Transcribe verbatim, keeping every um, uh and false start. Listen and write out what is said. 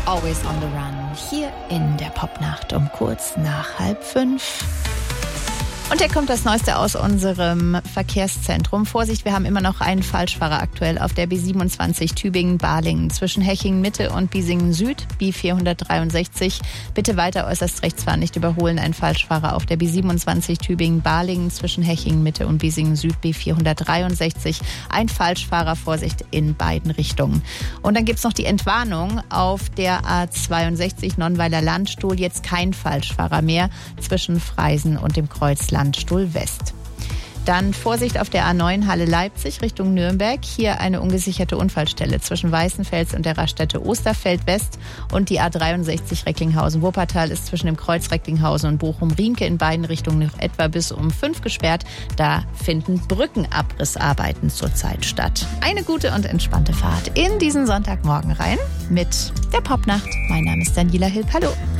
Always on the Run, hier in der Popnacht um kurz nach halb fünf. Und hier kommt das Neueste aus unserem Verkehrszentrum. Vorsicht, wir haben immer noch einen Falschfahrer aktuell auf der B siebenundzwanzig Tübingen-Balingen zwischen Hechingen-Mitte und Biesingen-Süd, B vierhundertdreiundsechzig. Bitte weiter äußerst rechts fahren, nicht überholen. Ein Falschfahrer auf der B siebenundzwanzig Tübingen-Balingen zwischen Hechingen-Mitte und Biesingen-Süd, B vierhundertdreiundsechzig. Ein Falschfahrer, Vorsicht in beiden Richtungen. Und dann gibt's noch die Entwarnung auf der A zweiundsechzig Nonnweiler Landstuhl. Jetzt kein Falschfahrer mehr zwischen Freisen und dem Kreuz Landstuhl West. Dann Vorsicht auf der A neun Halle Leipzig Richtung Nürnberg. Hier eine ungesicherte Unfallstelle zwischen Weißenfels und der Raststätte Osterfeld West. Und die A dreiundsechzig Recklinghausen-Wuppertal ist zwischen dem Kreuz Recklinghausen und Bochum-Riemke in beiden Richtungen noch etwa bis um fünf gesperrt. Da finden Brückenabrissarbeiten zurzeit statt. Eine gute und entspannte Fahrt in diesen Sonntagmorgen rein mit der Popnacht. Mein Name ist Daniela Hilp. Hallo.